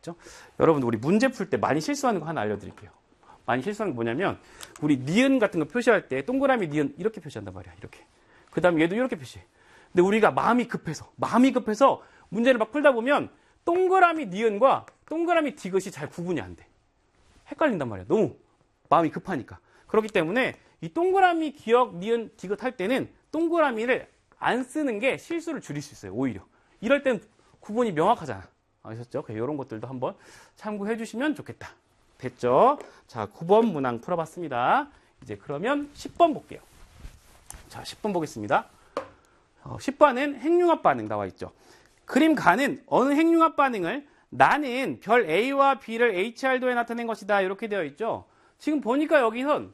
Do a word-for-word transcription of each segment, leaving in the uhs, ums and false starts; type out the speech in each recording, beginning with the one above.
아셨죠? 여러분 우리 문제 풀 때 많이 실수하는 거 하나 알려드릴게요. 많이 실수하는 게 뭐냐면 우리 니은 같은 거 표시할 때 동그라미 니은 이렇게 표시한단 말이야. 이렇게. 그 다음에 얘도 이렇게 표시해. 근데 우리가 마음이 급해서 마음이 급해서 문제를 막 풀다 보면 동그라미 니은과 동그라미 디귿이 잘 구분이 안 돼. 헷갈린단 말이야. 너무 마음이 급하니까. 그렇기 때문에 이 동그라미 기억 니은 디귿 할 때는 동그라미를 안 쓰는 게 실수를 줄일 수 있어요. 오히려. 이럴 땐 구분이 명확하잖아. 아셨죠? 이런 것들도 한번 참고해 주시면 좋겠다. 됐죠? 자, 구 번 문항 풀어봤습니다. 이제 그러면 십 번 볼게요. 자, 십 번 보겠습니다. 어, 십 번은 핵융합 반응 나와 있죠. 그림 가는 어느 핵융합 반응을 나는 별 A와 B를 에이치알도에 나타낸 것이다. 이렇게 되어 있죠. 지금 보니까 여기선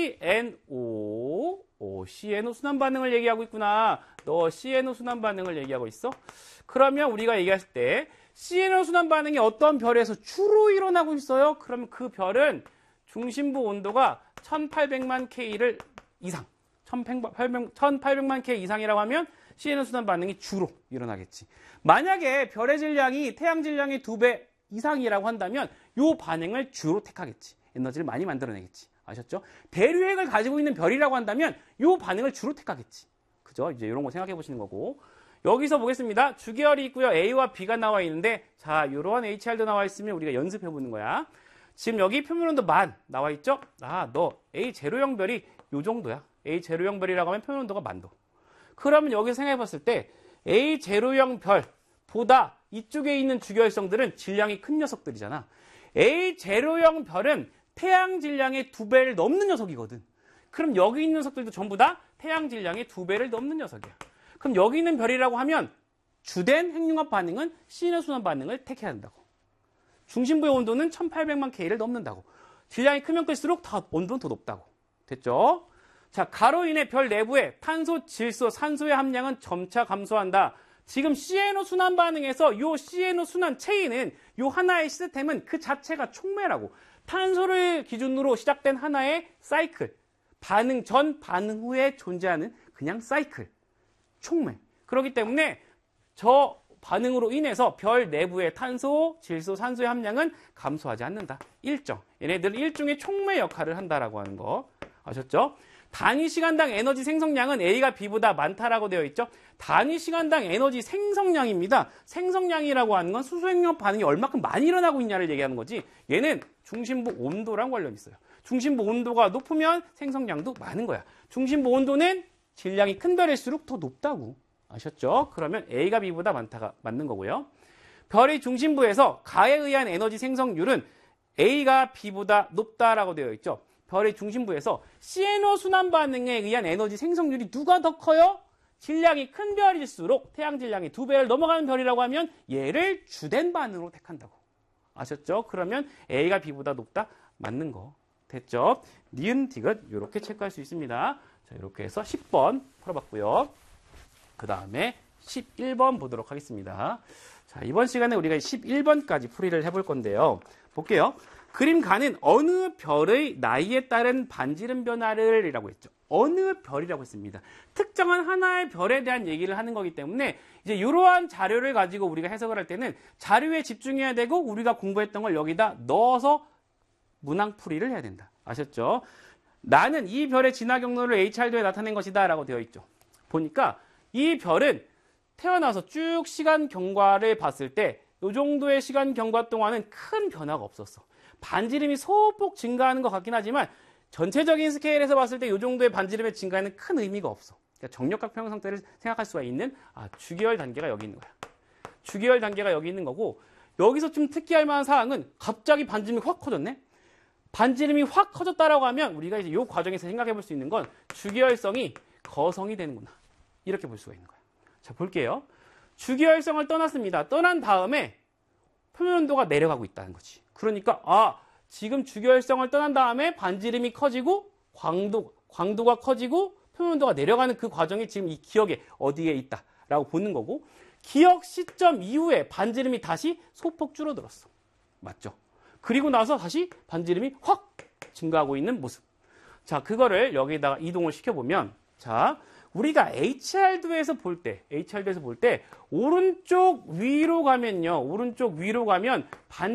씨엔오, 오, 씨엔오 순환 반응을 얘기하고 있구나. 너 씨엔오 순환 반응을 얘기하고 있어? 그러면 우리가 얘기했을 때 씨엔오 순환 반응이 어떤 별에서 주로 일어나고 있어요? 그러면 그 별은 중심부 온도가 천팔백만 켈빈을 이상, 천팔백만 켈빈 이상이라고 하면 씨엔오 순환 반응이 주로 일어나겠지. 만약에 별의 질량이 태양 질량의 두 배 이상이라고 한다면 이 반응을 주로 택하겠지. 에너지를 많이 만들어내겠지. 아셨죠? 대류핵을 가지고 있는 별이라고 한다면 이 반응을 주로 택하겠지. 그죠? 이제 이런 거 생각해 보시는 거고. 여기서 보겠습니다. 주계열이 있고요. A와 B가 나와 있는데, 자, 이러한 에이치알도 나와 있으면 우리가 연습해 보는 거야. 지금 여기 표면온도 만 나와 있죠? 아, 너 에이 제로형 별이 요 정도야. 에이 제로형 별이라고 하면 표면온도가 만도. 그러면 여기서 생각해 봤을 때 에이 제로형 별보다 이쪽에 있는 주계열성들은 질량이 큰 녀석들이잖아. 에이 제로형 별은 태양 질량의 두 배를 넘는 녀석이거든. 그럼 여기 있는 녀석들도 전부 다 태양 질량의 두 배를 넘는 녀석이야. 그럼 여기 있는 별이라고 하면 주된 핵융합 반응은 씨엔오 순환 반응을 택해야 한다고. 중심부의 온도는 천팔백만 켈빈을 넘는다고. 질량이 크면 클수록 더 온도는 더 높다고. 됐죠? 자, 가로 인해 별 내부의 탄소, 질소, 산소의 함량은 점차 감소한다. 지금 씨엔오 순환 반응에서 이 씨엔오 순환 체인은 이 하나의 시스템은 그 자체가 촉매라고. 탄소를 기준으로 시작된 하나의 사이클. 반응 전, 반응 후에 존재하는 그냥 사이클. 촉매. 그렇기 때문에 저 반응으로 인해서 별 내부의 탄소, 질소, 산소의 함량은 감소하지 않는다. 일정. 얘네들은 일종의 촉매 역할을 한다라고 하는 거. 아셨죠? 단위 시간당 에너지 생성량은 A가 B보다 많다라고 되어 있죠. 단위 시간당 에너지 생성량입니다. 생성량이라고 하는 건 수소핵융합 반응이 얼마큼 많이 일어나고 있냐를 얘기하는 거지. 얘는 중심부 온도랑 관련이 있어요. 중심부 온도가 높으면 생성량도 많은 거야. 중심부 온도는 질량이 큰 별일수록 더 높다고. 아셨죠? 그러면 A가 B보다 많다가 맞는 거고요. 별의 중심부에서 가에 의한 에너지 생성률은 A가 B보다 높다라고 되어 있죠. 별의 중심부에서 씨엔오 순환 반응에 의한 에너지 생성률이 누가 더 커요? 질량이 큰 별일수록 태양 질량이 두 배를 넘어가는 별이라고 하면 얘를 주된 반응으로 택한다고. 아셨죠? 그러면 A가 B보다 높다? 맞는 거. 됐죠? 니은, 디귿 이렇게 체크할 수 있습니다. 자, 이렇게 해서 십 번 풀어봤고요. 그 다음에 십일 번 보도록 하겠습니다. 자, 이번 시간에 우리가 십일 번까지 풀이를 해볼 건데요. 볼게요. 그림 가는 어느 별의 나이에 따른 반지름 변화를 이라고 했죠. 어느 별이라고 했습니다. 특정한 하나의 별에 대한 얘기를 하는 거기 때문에 이제 이러한 자료를 가지고 우리가 해석을 할 때는 자료에 집중해야 되고 우리가 공부했던 걸 여기다 넣어서 문항 풀이를 해야 된다. 아셨죠? 나는 이 별의 진화 경로를 에이치알도에 나타낸 것이다 라고 되어 있죠. 보니까 이 별은 태어나서 쭉 시간 경과를 봤을 때 이 정도의 시간 경과 동안은 큰 변화가 없었어. 반지름이 소폭 증가하는 것 같긴 하지만 전체적인 스케일에서 봤을 때 이 정도의 반지름의 증가에는 큰 의미가 없어. 그러니까 정력각 평형 상태를 생각할 수가 있는 아, 주계열 단계가 여기 있는 거야. 주계열 단계가 여기 있는 거고 여기서 좀 특이할 만한 사항은 갑자기 반지름이 확 커졌네. 반지름이 확 커졌다라고 하면 우리가 이제 이 과정에서 생각해 볼 수 있는 건 주계열성이 거성이 되는구나. 이렇게 볼 수가 있는 거야. 자, 볼게요. 주계열성을 떠났습니다. 떠난 다음에 표면온도가 내려가고 있다는 거지. 그러니까 아, 지금 주계열성을 떠난 다음에 반지름이 커지고 광도, 광도가 커지고 표면온도가 내려가는 그 과정이 지금 이 기억에 어디에 있다라고 보는 거고 기억 시점 이후에 반지름이 다시 소폭 줄어들었어. 맞죠? 그리고 나서 다시 반지름이 확 증가하고 있는 모습. 자, 그거를 여기다가 이동을 시켜보면 자, 우리가 에이치알도에서 볼 때, 에이치알도에서 볼 때 오른쪽 위로 가면요. 오른쪽 위로 가면 반